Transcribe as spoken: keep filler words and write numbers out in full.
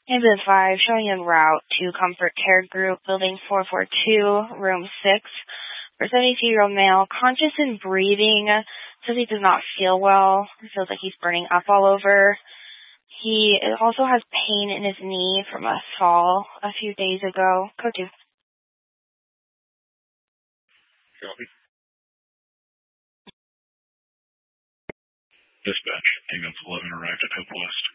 Ambulance five, showing en route to Comfort Care Group, Building four four two, Room six. For a seventy-two-year-old male, conscious and breathing, says he does not feel well. He feels like he's burning up all over. He also has pain in his knee from a fall a few days ago. Code two. Copy. Dispatch, ambulance eleven arrived at Hope West.